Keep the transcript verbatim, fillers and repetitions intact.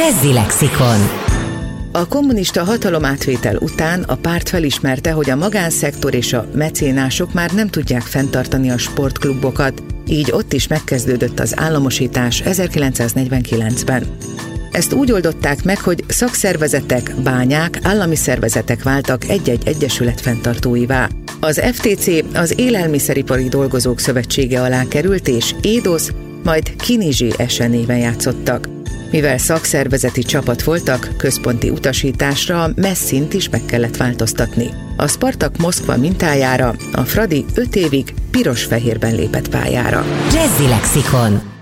Jazzy Lexikon. A kommunista hatalomátvétel után a párt felismerte, hogy a magánszektor és a mecénások már nem tudják fenntartani a sportklubokat, így ott is megkezdődött az államosítás ezerkilencszáznegyvenkilencben. Ezt úgy oldották meg, hogy szakszervezetek, bányák, állami szervezetek váltak egy-egy egyesület fenntartóivá. Az ef té cé az Élelmiszeripari Dolgozók Szövetsége alá került, és édosz, majd Kinizsi es en néven játszottak. Mivel szakszervezeti csapat voltak, központi utasításra a messzint is meg kellett változtatni. A Spartak Moszkva mintájára a Fradi öt évig piros-fehérben lépett pályára. Jazzy Lexikon.